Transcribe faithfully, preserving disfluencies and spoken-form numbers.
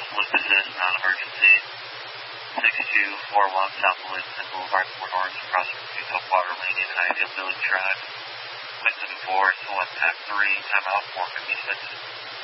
Lucas is non-emergency. six two four one South Elizabeth Boulevard, Port Orange, across from Utah Water Lane in Ideal Village Drive. Wind seven four, Select Pack three, timeout four fifty-six.